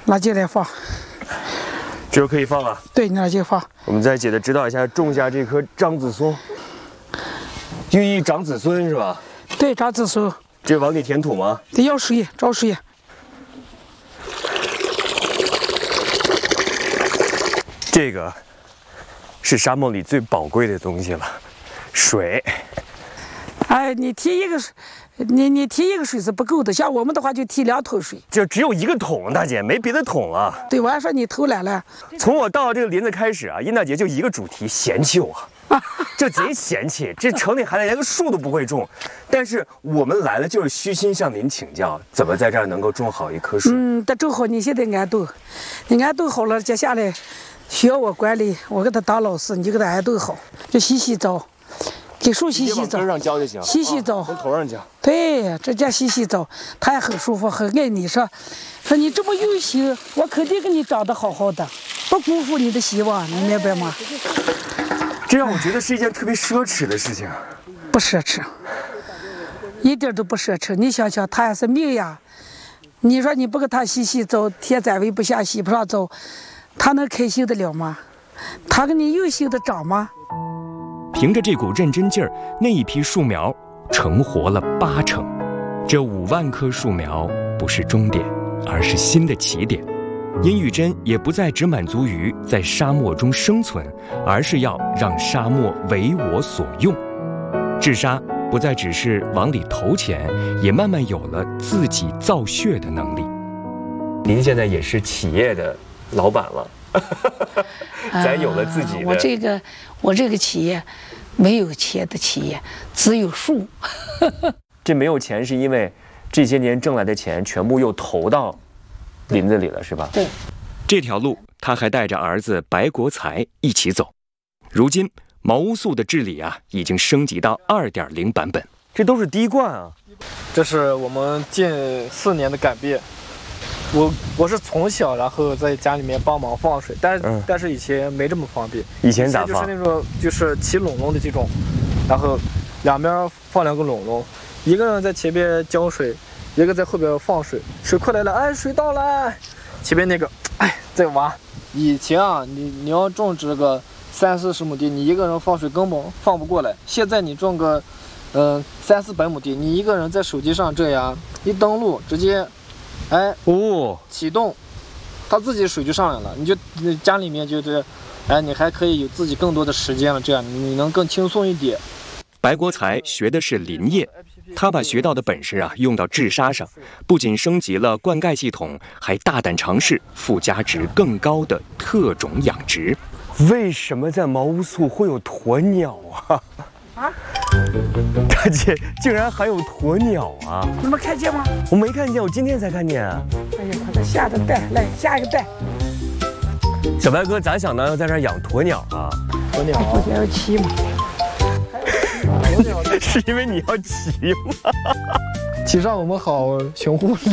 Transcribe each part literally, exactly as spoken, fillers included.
拿进来放。 这就可以放了。 对，你拿进放。 我们在姐的指导下种下这棵樟子松，寓意长子孙是吧？ 对，长子孙。 这往里填土吗？ 得要水，找水。 这个是沙漠里最宝贵的东西了，水。 哎，你提一个水，你你提一个水是不够的，像我们的话就提两桶水。 就只有一个桶，大姐没别的桶了。 对，我还说你偷懒了。 从我到这个林子开始啊，殷大姐就一个主题，嫌弃我。就贼嫌弃，这城里孩子连个树都不会种，但是我们来了就是虚心向您请教，怎么在这儿能够种好一棵树。 嗯，这正好你现在安顿，你安顿好了，接下来需要我管理，我给他当老师，你就给他安顿好，就洗洗澡，给树洗洗澡， 根上浇就行， 洗洗澡， 啊、从头上浇。 对，这家洗洗澡，他也很舒服，很爱你说，说你这么用心，我肯定给你长得好好的，不辜负你的希望，你明白吗？ 这让我觉得是一件特别奢侈的事情。 不奢侈，一点都不奢侈。你想想，他也是命呀。你说你不给他洗洗澡，天再围不下，洗不上澡，他能开心得了吗？他给你用心的长吗？ 凭着这股认真劲儿，那一批树苗成活了八成。这五万棵树苗不是终点，而是新的起点。殷玉珍也不再只满足于在沙漠中生存，而是要让沙漠为我所用。治沙不再只是往里投钱，也慢慢有了自己造血的能力。 您现在也是企业的老板了，咱有了自己的、 呃。我这个我这个企业没有钱的企业，只有树。 这没有钱是因为这些年挣来的钱全部又投到林子里了，是吧？ 对， 这条路他还带着儿子白国才一起走。如今茅屋宿的治理啊，已经升级到 二点零 版本。 这都是滴灌啊！ 这是我们近四年的改变。我我是从小然后在家里面帮忙放水，但是、嗯、但是以前没这么方便。 以前咋放？ 就是那种就是起垄垄的这种，然后两边放两个垄垄，一个人在前边浇水。一个在后边放水，水快来了，哎，水到了，前面那个，哎，在挖。以前啊，你你要种植个三四十亩地，你一个人放水根本放不过来。现在你种个，嗯、呃，三四百亩地，你一个人在手机上这样一登录，直接，哎， 哦， 启动，它自己水就上来了，你就你家里面就是，哎，你还可以有自己更多的时间了，这样你能更轻松一点。 白国才学的是林业，他把学到的本事啊用到治沙上，不仅升级了灌溉系统，还大胆尝试附加值更高的特种养殖。 为什么在茅屋宿会有鸵鸟啊？啊？大姐，竟然还有鸵鸟啊！ 你没看见吗？ 我没看见，我今天才看见。 哎呀，它在下的蛋，来下一个蛋。 小白哥咋想到要在这儿养鸵鸟啊？ 鸵鸟附近有骑嘛。 是因为你要骑吗？ 骑上我们好熊护领。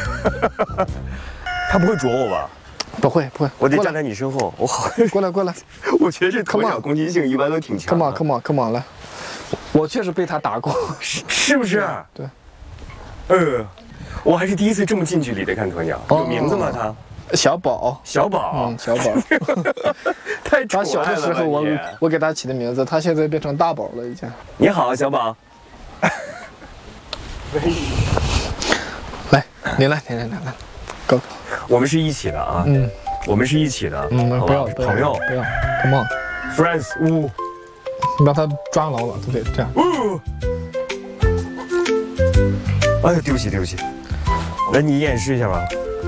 他不会啄我吧？ 不会不会， 我得站在你身后，我好。 过来过来， 我觉得这鸵鸟攻击性一般都挺强。 Come on come on come on 来，我确实被他打过， 是是不是？ 对。 呃，我还是第一次这么近距离的看鸵鸟。有名字吗？它？ 小宝， 小宝， 嗯，小宝， 太他小的时候我我给他起的名字，他现在变成大宝了已经。 你好，小宝。 来，你来，你来，你来，go。 我们是一起的啊，嗯，我们是一起的， 嗯，不要， 朋友， 不要 ，come on，friends， 呜， 你把他抓牢了，对不对？这样。 呜。哎呀，对不起，对不起。来，你演示一下吧。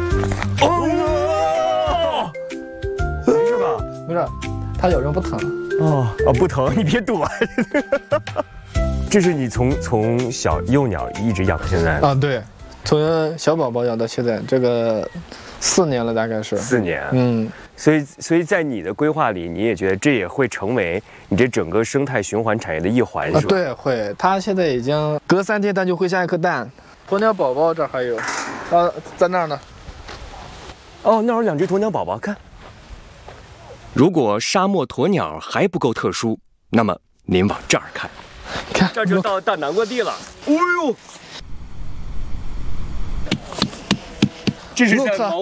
哦，没事吧？ 没事，它咬人不疼。 哦哦，不疼，你别躲。这是你从从小幼鸟一直养到现在啊？对，从小宝宝养到现在，这个四年了，大概是四年。 嗯， 所以所以在你的规划里，你也觉得这也会成为你这整个生态循环产业的一环，是吧？ 啊，对，会。它现在已经隔三天它就会下一颗蛋。鸵鸟宝宝这还有，啊，在那儿呢。 哦，那儿有两只鸵鸟宝宝，看。 如果沙漠鸵鸟还不够特殊，那么您往这儿看， 看这就到大南瓜地了。哎呦，这是在毛